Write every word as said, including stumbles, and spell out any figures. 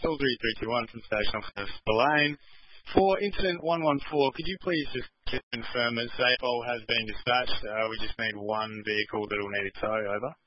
L three three two one from Station Officer Spillane. For incident one one four, could you please just confirm that Safepol has been dispatched? Uh, we just need one vehicle that will need a tow, over.